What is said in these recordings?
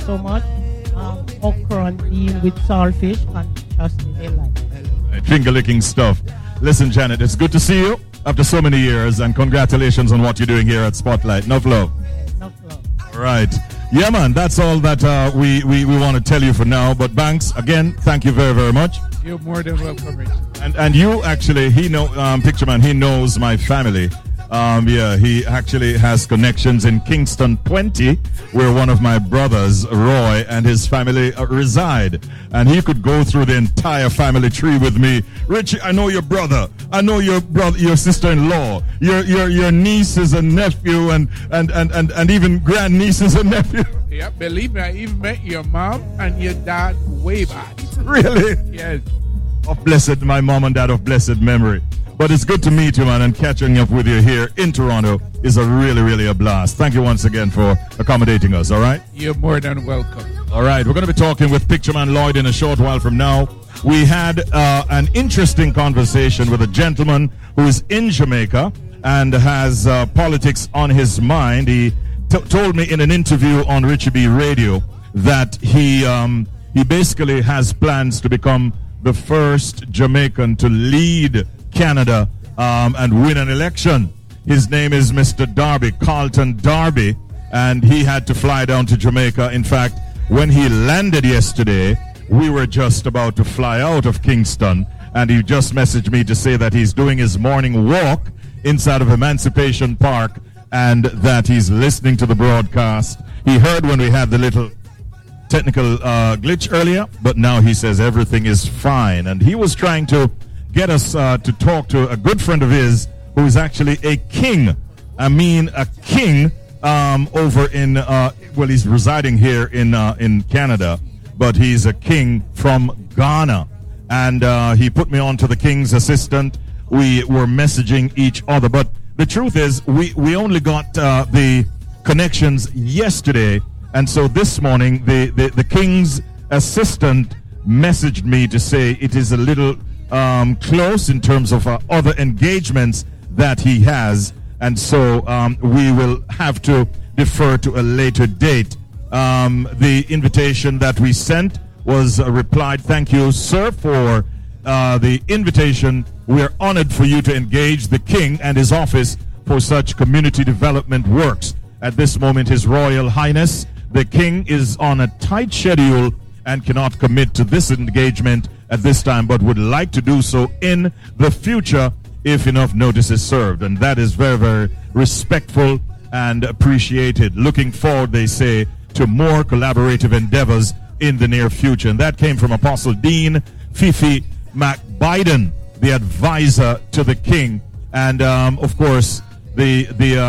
so much. Okra and bean with saltfish and trust me, they like it. Finger-licking stuff. Listen, Janet, it's good to see you after so many years, and congratulations on what you're doing here at Spotlight. Enough love. Enough love. All right. Yeah, man, that's all that we want to tell you for now. But Banks, again, thank you very, very much. You're more than welcome, Rich. And you actually, Picture Man, he knows my family. He actually has connections in Kingston 20, where one of my brothers, Roy, and his family reside. And he could go through the entire family tree with me. Richie, I know your brother. I know your sister-in-law, your nieces and nephew, and even grandnieces and nephew. Yeah, believe me, I even met your mom and your dad way back. Really? Yes. My mom and dad of blessed memory. But it's good to meet you, man, and catching up with you here in Toronto is a really, really a blast. Thank you once again for accommodating us, all right? You're more than welcome. All right, we're going to be talking with Picture Man Lloyd in a short while from now. We had an interesting conversation with a gentleman who is in Jamaica and has politics on his mind. He told me in an interview on Richie B Radio that he basically has plans to become the first Jamaican to lead Canada and win an election. His name is Mr. Darby, Carlton Darby, and he had to fly down to Jamaica. In fact, when he landed yesterday, we were just about to fly out of Kingston, and he just messaged me to say that he's doing his morning walk inside of Emancipation Park and that he's listening to the broadcast. He heard when we had the little technical glitch earlier, but now he says everything is fine, and he was trying to get us to talk to a good friend of his who is actually a king. I mean, a king over in, he's residing here in Canada, but he's a king from Ghana. And he put me on to the king's assistant. We were messaging each other. But the truth is, we only got the connections yesterday. And so this morning, the king's assistant messaged me to say it is a little close in terms of other engagements that he has, and so we will have to defer to a later date. The invitation that we sent was replied. Thank you, sir, for the invitation. We're honored for you to engage the king and his office for such community development works. At this moment, His Royal Highness, the king, is on a tight schedule and cannot commit to this engagement at this time, but would like to do so in the future if enough notice is served. And that is very, very respectful and appreciated. Looking forward, they say, to more collaborative endeavors in the near future. And that came from Apostle Dean Fifi McBiden, the advisor to the king. And of course, the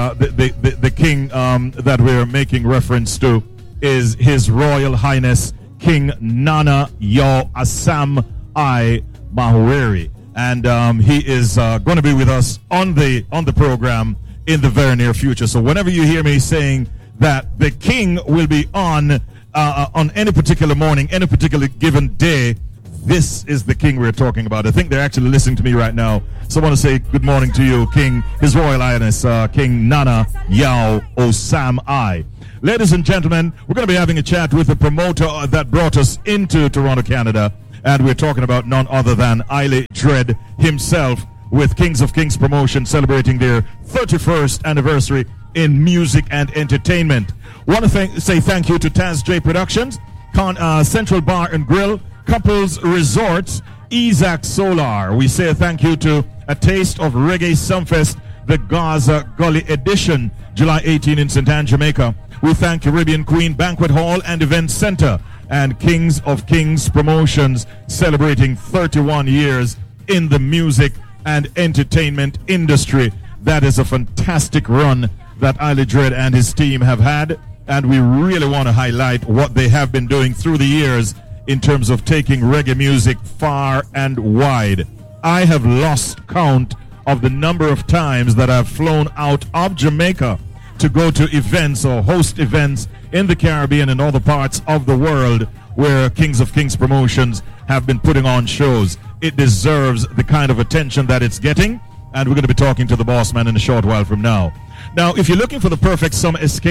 king that we're making reference to is His Royal Highness King Nana Yao Assam I Mahweri, and he is going to be with us on the program in the very near future. So whenever you hear me saying that the king will be on any particular morning, any particular given day, this is the king we're talking about. I think they're actually listening to me right now. So I want to say good morning to you, King, His Royal Highness King Nana Yao Osam I. Ladies and gentlemen, we're going to be having a chat with the promoter that brought us into Toronto, Canada. And we're talking about none other than Iley Dread himself with Kings of Kings Promotion celebrating their 31st anniversary in music and entertainment. Want to say thank you to Taz J Productions, Central Bar and Grill, Couples Resorts, Isaac Solar. We say thank you to A Taste of Reggae Sumfest, the Gaza Gully Edition, July 18 in St. Anne, Jamaica. We thank Caribbean Queen Banquet Hall and Event Center and Kings of Kings Promotions celebrating 31 years in the music and entertainment industry. That is a fantastic run that Iley Dread and his team have had, and we really want to highlight what they have been doing through the years in terms of taking reggae music far and wide. I have lost count of the number of times that I've flown out of Jamaica to go to events or host events in the Caribbean and other parts of the world where Kings of Kings Promotions have been putting on shows. It deserves the kind of attention that it's getting, and we're going to be talking to the boss man in a short while from now. Now, if you're looking for the perfect summer escape,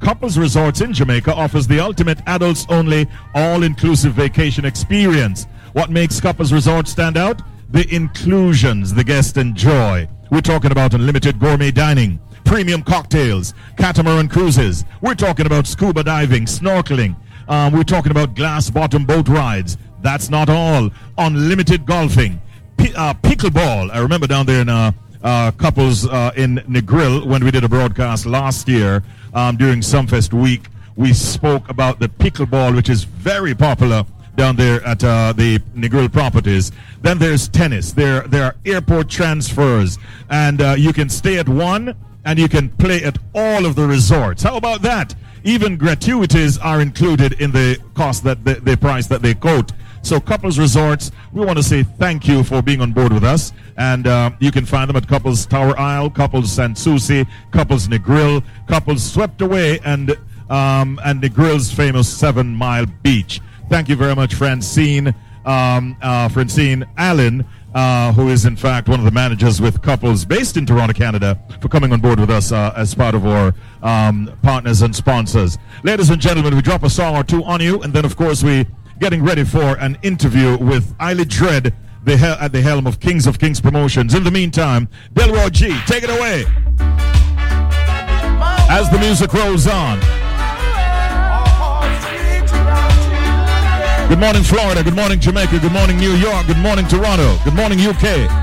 Couples Resorts in Jamaica offers the ultimate adults-only, all-inclusive vacation experience. What makes Couples Resorts stand out? The inclusions the guests enjoy. We're talking about unlimited gourmet dining, premium cocktails, catamaran cruises. We're talking about scuba diving, snorkeling. We're talking about glass bottom boat rides. That's not all. Unlimited golfing, pickleball. I remember down there in Couples in Negril when we did a broadcast last year during Sumfest week. We spoke about the pickleball, which is very popular down there at the Negril properties. Then there's tennis. There are airport transfers, and you can stay at one and you can play at all of the resorts. How about that? Even gratuities are included in the cost that the price that they quote. So Couples Resorts, we want to say thank you for being on board with us. And you can find them at Couples Tower Isle, Couples Sans Souci, Couples Negril, Couples Swept Away, and Negril's famous 7 Mile Beach. Thank you very much, Francine Allen, who is in fact one of the managers with Couples based in Toronto, Canada, for coming on board with us as part of our partners and sponsors. Ladies and gentlemen, we drop a song or two on you, and then of course we getting ready for an interview with Eilidh Dread, at the helm of Kings Promotions. In the meantime, Delroy G, take it away as the music rolls on. Good morning, Florida. Good morning, Jamaica. Good morning, New York. Good morning, Toronto. Good morning, UK.